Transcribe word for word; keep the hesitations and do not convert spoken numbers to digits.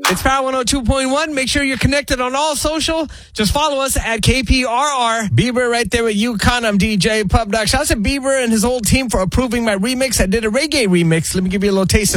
It's Power one oh two point one. Make sure you're connected on all social. Just follow us at K P R R. Bieber right there with UConn. I'm D J Pub Doc. Shout out to Bieber and his whole team for approving my remix. I did a reggae remix. Let me give you a little taste of